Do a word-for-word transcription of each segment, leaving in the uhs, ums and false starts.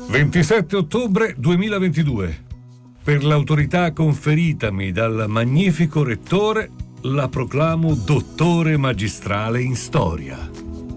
ventisette ottobre duemilaventidue. Per l'autorità conferitami dal magnifico rettore, la proclamo dottore magistrale in storia.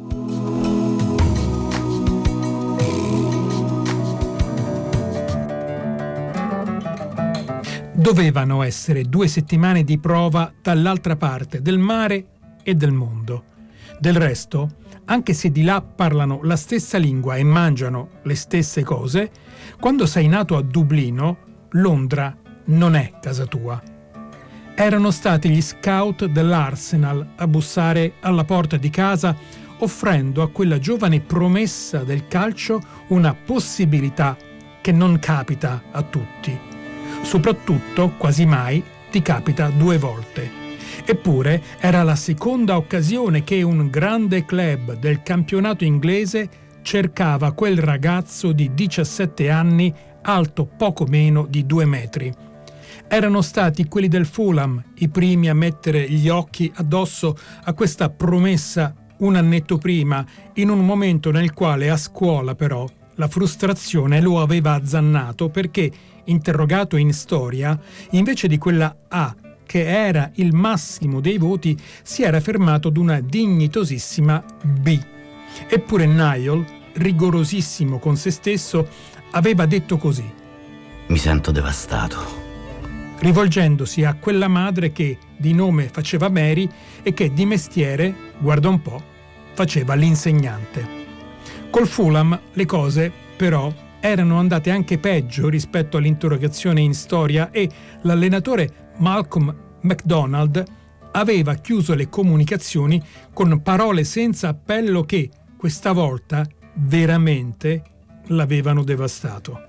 Dovevano essere due settimane di prova dall'altra parte del mare e del mondo. Del resto, anche se di là parlano la stessa lingua e mangiano le stesse cose, quando sei nato a Dublino, Londra non è casa tua. Erano stati gli scout dell'Arsenal a bussare alla porta di casa, offrendo a quella giovane promessa del calcio una possibilità che non capita a tutti. Soprattutto, quasi mai, ti capita due volte. Eppure era la seconda occasione che un grande club del campionato inglese cercava quel ragazzo di diciassette anni, alto poco meno di due metri. Erano stati quelli del Fulham i primi a mettere gli occhi addosso a questa promessa un annetto prima, in un momento nel quale a scuola però la frustrazione lo aveva azzannato perché, interrogato in storia, invece di quella A, che era il massimo dei voti, si era fermato ad una dignitosissima B. Eppure Niall, rigorosissimo con se stesso, aveva detto così: mi sento devastato. Rivolgendosi a quella madre che di nome faceva Mary e che di mestiere, guarda un po', faceva l'insegnante. Col Fulham le cose, però, erano andate anche peggio rispetto all'interrogazione in storia e l'allenatore Malcolm McDonald aveva chiuso le comunicazioni con parole senza appello che, questa volta, veramente l'avevano devastato.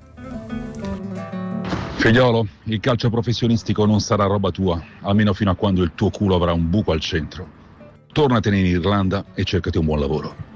Figliolo, il calcio professionistico non sarà roba tua, almeno fino a quando il tuo culo avrà un buco al centro. Tornatene in Irlanda e cercati un buon lavoro.